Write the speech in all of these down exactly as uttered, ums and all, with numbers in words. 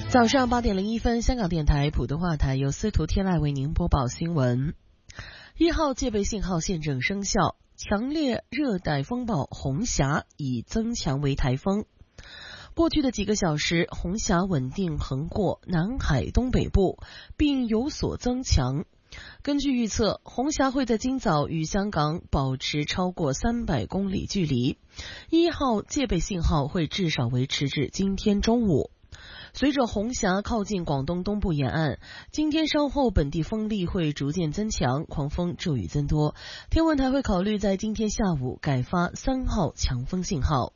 早上八点零一分，香港电台普通话台由司徒天籁为您播报新闻。一号戒备信号现正生效，强烈热带风暴红霞已增强为台风。过去的几个小时，红霞稳定横过南海东北部，并有所增强。根据预测，红霞会在今早与香港保持超过三百公里距离，一号戒备信号会至少维持至今天中午。随着红霞靠近广东东部沿岸，今天稍后本地风力会逐渐增强，狂风骤雨增多。天文台会考虑在今天下午改发三号强风信号。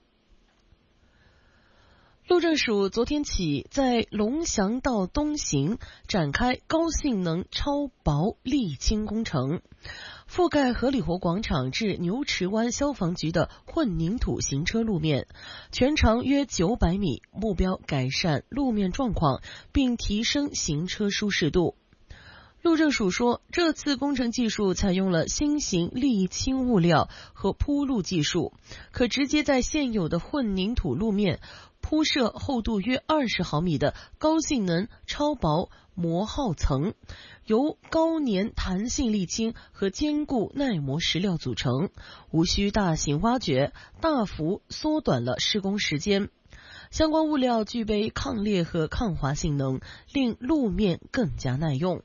路政署昨天起在龙翔道东行展开高性能超薄沥青工程，覆盖合理活广场至牛池湾消防局的混凝土行车路面，全长约九百米，目标改善路面状况并提升行车舒适度。路政署说，这次工程技术采用了新型沥青物料和铺路技术，可直接在现有的混凝土路面铺设厚度约二十毫米的高性能超薄磨耗层，由高粘弹性沥青和坚固耐磨石料组成，无需大型挖掘，大幅缩短了施工时间。相关物料具备抗裂和抗滑性能，令路面更加耐用。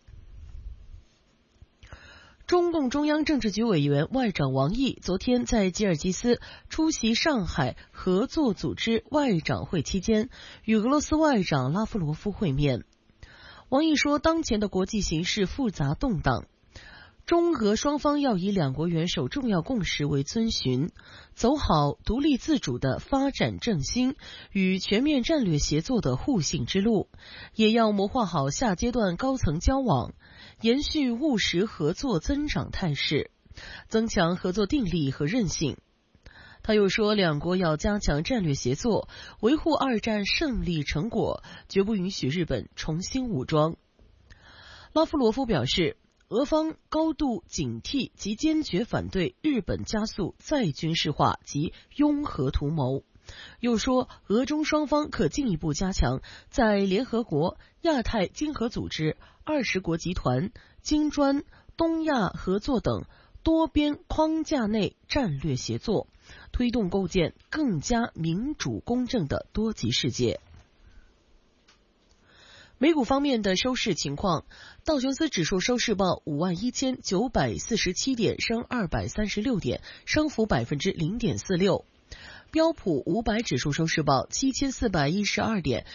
中共中央政治局委员外长王毅昨天在吉尔吉斯出席上海合作组织外长会期间，与俄罗斯外长拉夫罗夫会面。王毅说，当前的国际形势复杂动荡，中俄双方要以两国元首重要共识为遵循，走好独立自主的发展振兴与全面战略协作的互信之路，也要谋划好下阶段高层交往，延续务实合作增长态势，增强合作定力和韧性。他又说，两国要加强战略协作，维护二战胜利成果，绝不允许日本重新武装。拉夫罗夫表示，俄方高度警惕及坚决反对日本加速再军事化及拥核图谋。又说，俄中双方可进一步加强在联合国、亚太经合组织、二十国集团、金砖、东亚合作等多边框架内战略协作，推动构建更加民主公正的多极世界。美股方面的收市情况，道琼斯指数收市报五万一千九百四十七点，升二百三十六点，升幅百分之零点四六。标普五百指数收市报七千四百一十二点，